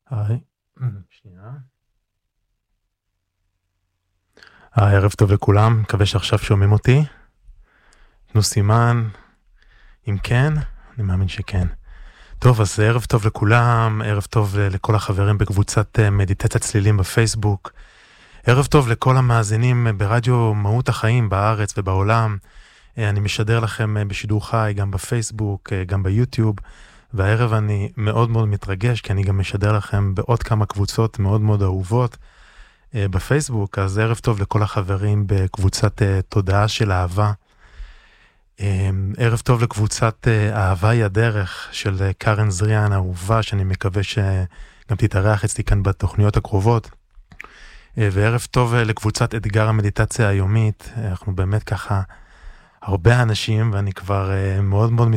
היי, שנייה. ערב טוב לכולם, מקווה שעכשיו שומעים אותי. תנו סימן, אם כן, אני מאמין שכן. טוב, אז ערב טוב לכולם, ערב טוב לכל החברים בקבוצת מדיטציית צלילים בפייסבוק. ערב טוב לכל המאזינים ברדיו מהות החיים בארץ ובעולם. אני משדר לכם בשידור חי, גם בפייסבוק, גם ביוטיוב. והערב אני מאוד מאוד מתרגש, כי אני גם משדר לכם בעוד כמה קבוצות מאוד מאוד אהובות בפייסבוק. אז ערב טוב לכל החברים בקבוצת תודעה של אהבה. ערב טוב לקבוצת אהבה היא הדרך של קרן זריאן האהובה, שאני מקווה שגם תתארח אצלי כאן בתוכניות הקרובות. וערב טוב לקבוצת אתגר המדיטציה היומית. אנחנו באמת ככה הרבה אנשים, ואני כבר מאוד מאוד